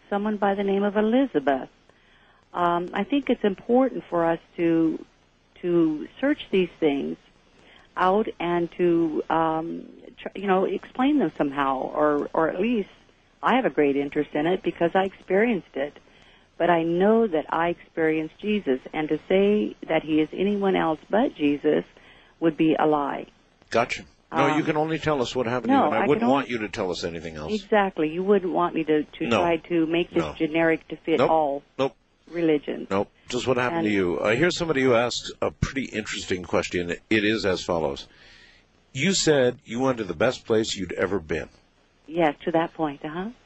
someone by the name of Elizabeth. I think it's important for us to search these things out and to explain them somehow, or at least I have a great interest in it because I experienced it. But I know that I experienced Jesus, and to say that he is anyone else but Jesus would be a lie. Gotcha. No, you can only tell us what happened to you, and I wouldn't want you to tell us anything else. Exactly. You wouldn't want me to try to make this generic to fit all religions. Nope. Just what happened to you. Here's somebody who asks a pretty interesting question. It is as follows. You said you went to the best place you'd ever been. Yes, to that point,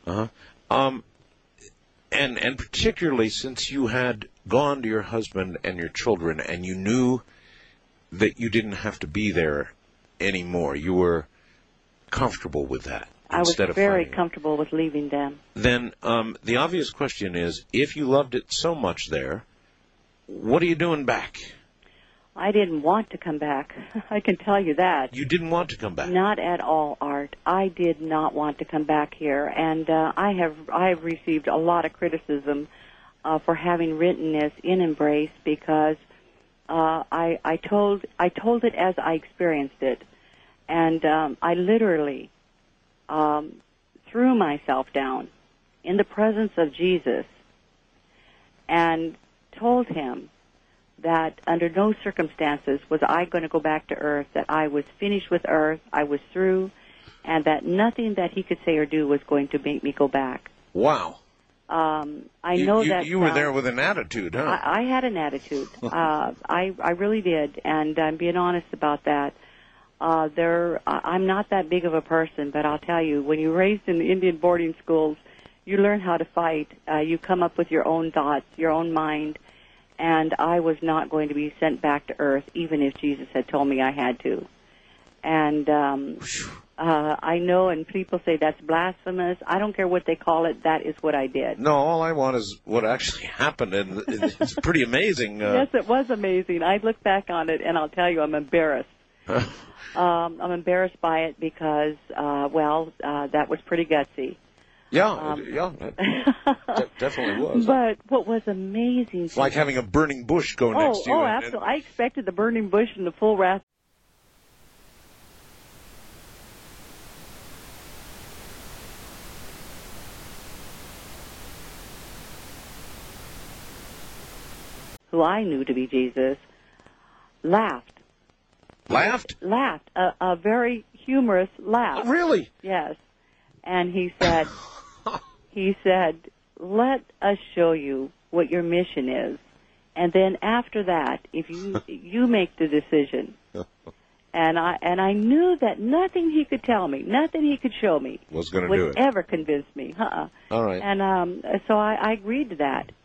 And particularly since you had gone to your husband and your children and you knew that you didn't have to be there anymore, you were comfortable with that. I was very comfortable with leaving them. Then the obvious question is, if you loved it so much there, what are you doing back? I didn't want to come back. I can tell you that. You didn't want to come back? Not at all, Art. I did not want to come back here, and I have received a lot of criticism for having written this in Embrace because I told it as I experienced it, and I literally threw myself down in the presence of Jesus and told him that under no circumstances was I going to go back to earth, that I was finished with earth, I was through, and that nothing that he could say or do was going to make me go back. Wow. I know that... You were there with an attitude, huh? I had an attitude. I really did, and I'm being honest about that. I'm not that big of a person, but I'll tell you, when you're raised in the Indian boarding schools, you learn how to fight. You come up with your own thoughts, your own mind, and I was not going to be sent back to earth, even if Jesus had told me I had to. And I know, and people say that's blasphemous. I don't care what they call it. That is what I did. No, all I want is what actually happened, and it's pretty amazing. Yes, it was amazing. I look back on it, and I'll tell you, I'm embarrassed. I'm embarrassed by it because, that was pretty gutsy. Yeah, that definitely was. But what was amazing... It's like having a burning bush go next to you. Oh, absolutely. I expected the burning bush and the full wrath. Who I knew to be Jesus, laughed. Laughed? Laughed. A very humorous laugh. Oh, really? Yes. And he said... He said, let us show you what your mission is. And then after that, if you make the decision. And I knew that nothing he could tell me, nothing he could show me would ever convince me. All right. And so I agreed to that.